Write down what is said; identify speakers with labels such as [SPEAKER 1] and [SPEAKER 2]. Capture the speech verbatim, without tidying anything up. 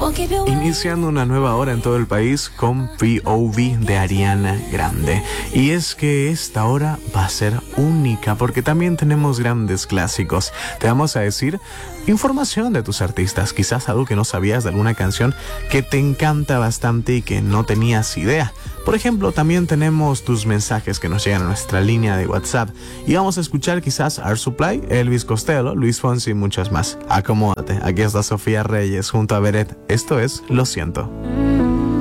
[SPEAKER 1] Iniciando una nueva hora en todo el país con P O V de Ariana Grande. Y es que esta hora va a ser única porque también tenemos grandes clásicos. Te vamos a decir información de tus artistas, quizás algo que no sabías de alguna canción que te encanta bastante y que no tenías idea. Por ejemplo, también tenemos tus mensajes que nos llegan a nuestra línea de WhatsApp y vamos a escuchar quizás Air Supply, Elvis Costello, Luis Fonsi y muchas más. Acomódate, aquí está Sofía Reyes junto a Beret. Esto es Lo Siento.